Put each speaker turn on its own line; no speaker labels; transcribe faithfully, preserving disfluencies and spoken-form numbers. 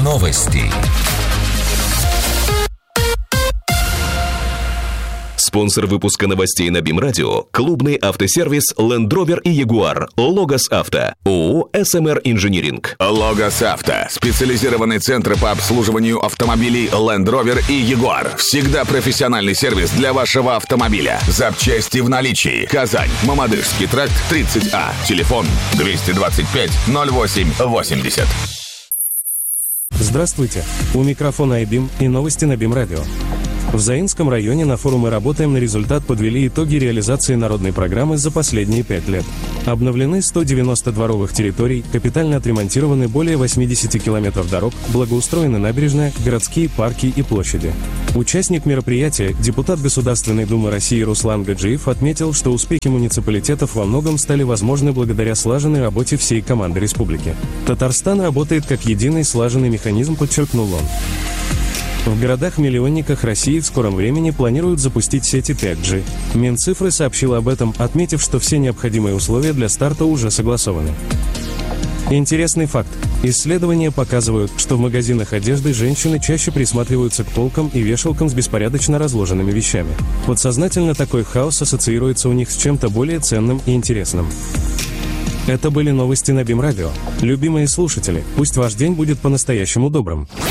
Новости.
Спонсор выпуска новостей на БИМ-радио – клубный автосервис Land Rover и Jaguar, Логос Авто, ООО эс эм эр Инжиниринг.
Логос Авто – специализированный центр по обслуживанию автомобилей Land Rover и Jaguar. Всегда профессиональный сервис для вашего автомобиля. Запчасти в наличии. Казань, Мамадышский тракт, тридцать А. Телефон двести двадцать пять ноль восемь восемьдесят.
Здравствуйте. У микрофона айбим и новости на БИМ-радио. В Заинском районе на форуме «Работаем на результат» подвели итоги реализации народной программы за последние пять лет. Обновлены сто девяносто дворовых территорий, капитально отремонтированы более восемьдесят километров дорог, благоустроены набережная, городские парки и площади. Участник мероприятия, депутат Государственной Думы России Руслан Гаджиев отметил, что успехи муниципалитетов во многом стали возможны благодаря слаженной работе всей команды республики. Татарстан работает как единый слаженный механизм, подчеркнул он. В городах-миллионниках России в скором времени планируют запустить сети пять джи. Минцифры сообщила об этом, отметив, что все необходимые условия для старта уже согласованы. Интересный факт. Исследования показывают, что в магазинах одежды женщины чаще присматриваются к полкам и вешалкам с беспорядочно разложенными вещами. Подсознательно такой хаос ассоциируется у них с чем-то более ценным и интересным. Это были новости на БИМ-радио. Любимые слушатели, пусть ваш день будет по-настоящему добрым.